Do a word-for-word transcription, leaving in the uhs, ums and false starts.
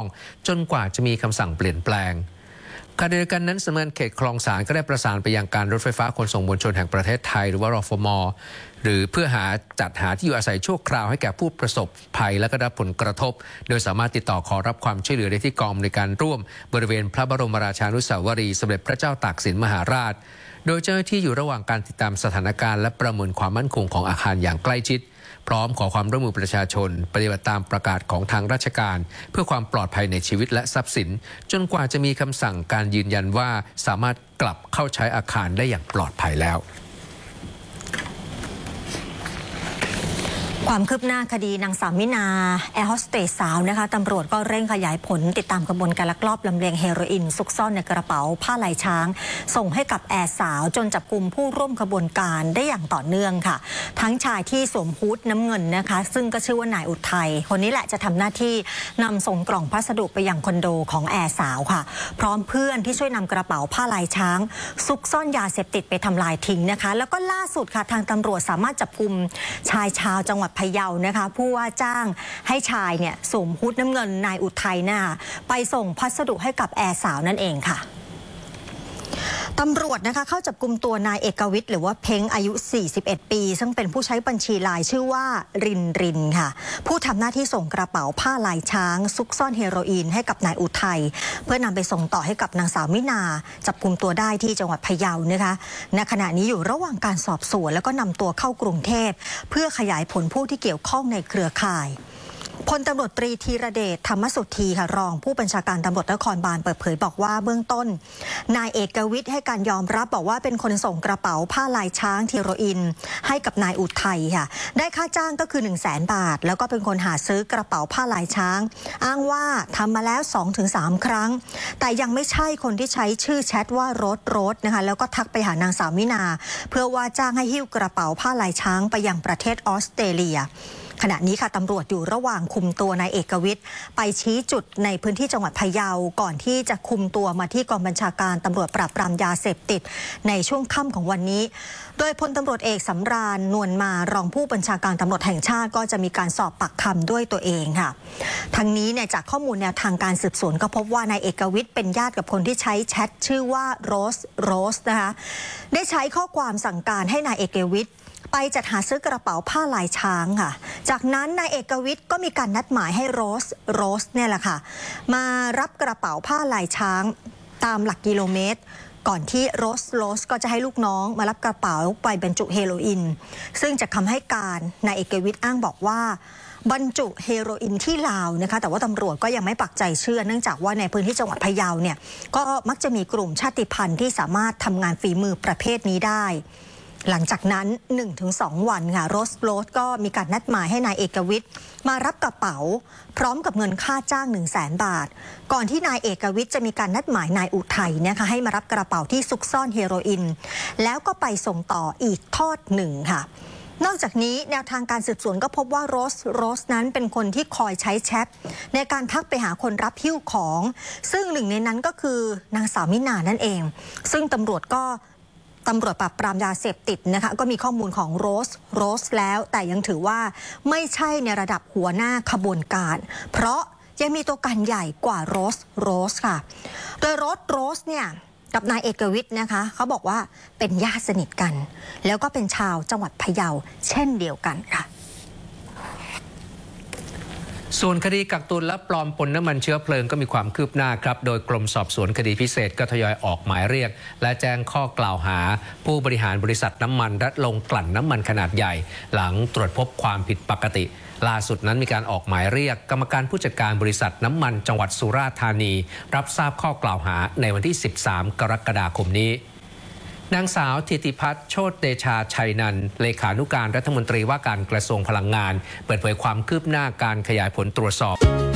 จนกว่าจะมีคำสั่งเปลี่ยนแปลงขณะเดียวกันนั้นสำนักงานเขตคลองสานก็ได้ประสานไปยังการรถไฟฟ้าขนส่งมวลชนแห่งประเทศไทยหรือว่ารฟม.หรือเพื่อหาจัดหาที่อยู่อาศัยชั่วคราวให้แก่ผู้ประสบภัยและก็รับผลกระทบโดยสามารถติดต่อขอรับความช่วยเหลือได้ที่กองในการร่วมบริเวณพระบรมราชานุสาวรีย์สมเด็จพระเจ้าตากสินมหาราชโดยเจ้าหน้าที่อยู่ระหว่างการติดตามสถานการณ์และประเมินความมั่นคงของอาคารอย่างใกล้ชิดพร้อมขอความร่วมมือประชาชนปฏิบัติตามประกาศของทางราชการเพื่อความปลอดภัยในชีวิตและทรัพย์สินจนกว่าจะมีคำสั่งการยืนยันว่าสามารถกลับเข้าใช้อาคารได้อย่างปลอดภัยแล้วความคืบหน้าคดีนางสาวมินาแอร์โฮสเตสสาวนะคะตำรวจก็เร่งขยายผลติดตามกระบวนการลักลอบลำเลียงเฮโรอีนซุกซ่อนในกระเป๋าผ้าลายช้างส่งให้กับแอร์สาวจนจับกุมผู้ร่วมขบวนการได้อย่างต่อเนื่องค่ะทั้งชายที่สวมฮู้ดน้ำเงินนะคะซึ่งก็ชื่อว่านายอุทัยคนนี้แหละจะทำหน้าที่นำส่งกล่องพัสดุไปยังคอนโดของแอร์สาวค่ะพร้อมเพื่อนที่ช่วยนำกระเป๋าผ้าลายช้างซุกซ่อนยาเสพติดไปทำลายทิ้งนะคะแล้วก็ล่าสุดค่ะทางตำรวจสามารถจับกุมชายชาวจังหวัดพะเยานะคะผู้ว่าจ้างให้ชายเนี่ยสวมฮู้ดน้ำเงินนายอุทัยนะคะไปส่งพัสดุให้กับแอร์สาวนั่นเองค่ะตำรวจนะคะเข้าจับกุมตัวนายเอกวิทย์หรือว่าเพ้งอายุสี่สิบเอ็ดปีซึ่งเป็นผู้ใช้บัญชีลายชื่อว่ารินรินค่ะผู้ทำหน้าที่ส่งกระเป๋าผ้าลายช้างซุกซ่อนเฮโรอีนให้กับนายอุทัยเพื่อนำไปส่งต่อให้กับนางสาวมินาจับกุมตัวได้ที่จังหวัดพะเยานะคะณขณะนี้อยู่ระหว่างการสอบสวนแล้วก็นำตัวเข้ากรุงเทพเพื่อขยายผลผู้ที่เกี่ยวข้องในเครือข่ายพลตำรวจตรีธีรเดชธรรมสุทธีค่ะรองผู้บัญชาการตำรวจนครบาลเปิดเผยบอกว่าเบื้องต้นนายเอกวิทย์ให้การยอมรับบอกว่าเป็นคนส่งกระเป๋าผ้าลายช้างเฮโรอีนให้กับนายอุทัยค่ะได้ค่าจ้างก็คือ หนึ่งแสน บาทแล้วก็เป็นคนหาซื้อกระเป๋าผ้าลายช้างอ้างว่าทำมาแล้ว สองถึงสาม ครั้งแต่ยังไม่ใช่คนที่ใช้ชื่อแชทว่าโรสโรสนะคะแล้วก็ทักไปหานางสาวมินาเพื่อว่าจ้างให้หิ้วกระเป๋าผ้าลายช้างไปยังประเทศออสเตรเลียขณะนี้ค่ะตำรวจอยู่ระหว่างคุมตัวนายเอกวิทย์ไปชี้จุดในพื้นที่จังหวัดพะเยาก่อนที่จะคุมตัวมาที่กองบัญชาการตำรวจปราบปรามยาเสพติดในช่วงค่ำของวันนี้โดยพลตำรวจเอกสำราญนวลมารองผู้บัญชาการตำรวจแห่งชาติก็จะมีการสอบปากคำด้วยตัวเองค่ะทั้งนี้เนี่ยจากข้อมูลแนวทางการสืบสวนก็พบว่านายเอกวิทย์เป็นญาติกับคนที่ใช้แชทชื่อว่าโรสโรสนะคะได้ใช้ข้อความสั่งการให้นายเอกวิทย์ไปจัดหาซื้อกระเป๋าผ้าลายช้างค่ะจากนั้นนายเอกวิทย์ก็มีการนัดหมายให้โรสโรสเนี่ยแหละค่ะมารับกระเป๋าผ้าลายช้างตามหลักกิโลเมตรก่อนที่โรสโรสก็จะให้ลูกน้องมารับกระเป๋าไปบรรจุเฮโรอีนซึ่งจากคำให้การนายเอกวิทย์อ้างบอกว่าบรรจุเฮโรอีนที่ลาวนะคะแต่ว่าตำรวจก็ยังไม่ปักใจเชื่อเนื่องจากว่าในพื้นที่จังหวัดพะเยาเนี่ยก็มักจะมีกลุ่มชาติพันธุ์ที่สามารถทำงานฝีมือประเภทนี้ได้หลังจากนั้น หนึ่งถึงสอง วันค่ะโรสโรสก็มีการนัดหมายให้นายเอกวิทย์มารับกระเป๋าพร้อมกับเงินค่าจ้าง หนึ่งแสน บาทก่อนที่นายเอกวิทย์จะมีการนัดหมายนายอุทัยนะคะให้มารับกระเป๋าที่ซุกซ่อนเฮโรอีนแล้วก็ไปส่งต่ออีกทอดหนึ่งค่ะนอกจากนี้แนวทางการสืบสวนก็พบว่าโรสโรสนั้นเป็นคนที่คอยใช้แชทในการทักไปหาคนรับหิ้วของซึ่งหนึ่งในนั้นก็คือนางสาวมินานั่นเองซึ่งตำรวจก็ตำรวจปราบปรามยาเสพติดนะคะก็มีข้อมูลของโรสโรสแล้วแต่ยังถือว่าไม่ใช่ในระดับหัวหน้าขบวนการเพราะยังมีตัวการใหญ่กว่าโรสโรสค่ะโดยโรสโรสเนี่ยกับนายเอกวิทย์นะคะเขาบอกว่าเป็นญาติสนิทกันแล้วก็เป็นชาวจังหวัดพะเยาเช่นเดียวกันค่ะส่วนคดีกักตุนและปลอมปนน้ำมันเชื้อเพลิงก็มีความคืบหน้าครับโดยกรมสอบสวนคดีพิเศษก็ทยอยออกหมายเรียกและแจ้งข้อกล่าวหาผู้บริหารบริษัทน้ำมันและโรงกลั่นน้ำมันขนาดใหญ่หลังตรวจพบความผิดปกติล่าสุดนั้นมีการออกหมายเรียกกรรมการผู้จัดการบริษัทน้ำมันจังหวัดสุราษฎร์ธานีรับทราบข้อกล่าวหาในวันที่สิบสามกรกฎาคมนี้นางสาวธิติพัฒน์โชติเดชาชัยนันท์เลขานุการรัฐมนตรีว่าการกระทรวงพลังงานเปิดเผยความคืบหน้าการขยายผลตรวจสอบ